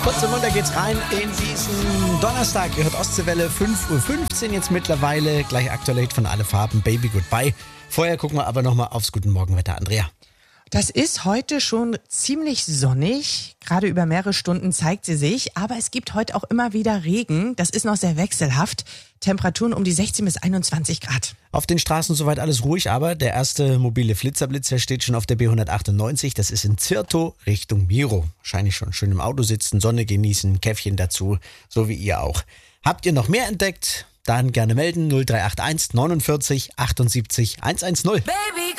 Kurz und munter geht's rein in diesen Donnerstag. Ihr hört Ostseewelle, 5:15 Uhr jetzt mittlerweile. Gleich aktuell Hit von Alle Farben, Baby Goodbye. Vorher gucken wir aber nochmal aufs Guten Morgenwetter. Andrea. Das ist heute schon ziemlich sonnig. Gerade über mehrere Stunden zeigt sie sich. Aber es gibt heute auch immer wieder Regen. Das ist noch sehr wechselhaft. Temperaturen um die 16 bis 21 Grad. Auf den Straßen soweit alles ruhig, aber der erste mobile Blitzerblitzer steht schon auf der B198. Das ist in Zirtow Richtung Miro. Wahrscheinlich schon schön im Auto sitzen, Sonne genießen, Käffchen dazu, so wie ihr auch. Habt ihr noch mehr entdeckt? Dann gerne melden 0381 49 78 110. Baby.